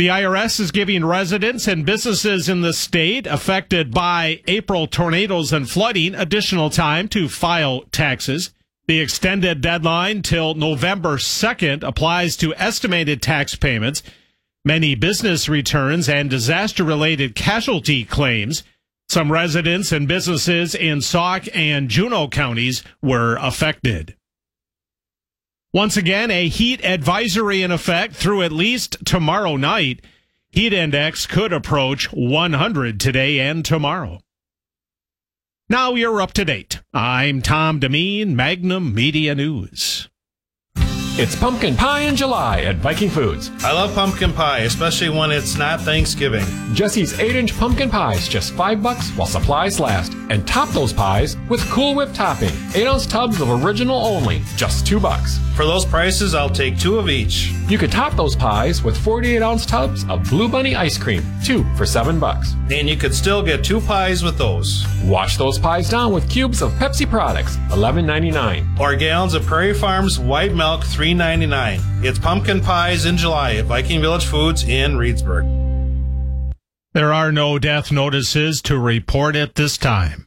The IRS is giving residents and businesses in the state affected by April tornadoes and flooding additional time to file taxes. The extended deadline till November 2nd applies to estimated tax payments, many business returns, and disaster-related casualty claims. Some residents and businesses in Sauk and Juneau counties were affected. Once again, a heat advisory in effect through at least tomorrow night. Heat index could approach 100 today and tomorrow. Now you're up to date. I'm Tom Demeen, Magnum Media News. It's pumpkin pie in July at Viking Foods. I love pumpkin pie, especially when it's not Thanksgiving. Jesse's 8-inch pumpkin pies, just $5 while supplies last. And top those pies with Cool Whip topping. 8-ounce tubs of original only, just $2. For those prices, I'll take 2 of each. You could top those pies with 48-ounce tubs of Blue Bunny ice cream, 2 for $7. And you could still get 2 pies with those. Wash those pies down with cubes of Pepsi products, $11.99. Or gallons of Prairie Farms white milk, $3.99. It's pumpkin pies in July at Viking Village Foods in Reedsburg. There are no death notices to report at this time.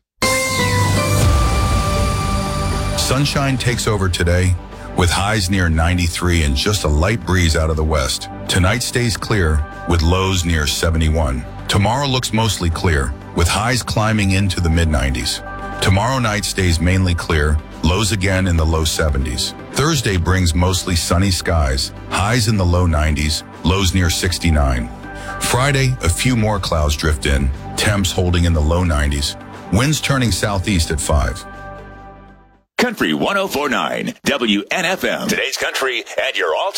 Sunshine takes over today with highs near 93 and just a light breeze out of the west. Tonight stays clear with lows near 71. Tomorrow looks mostly clear with highs climbing into the mid-90s. Tomorrow night stays mainly clear, lows again in the low 70s. Thursday brings mostly sunny skies, highs in the low 90s, lows near 69. Friday, a few more clouds drift in, temps holding in the low 90s, winds turning southeast at 5. Country 104.9 WNFM. Today's country and your all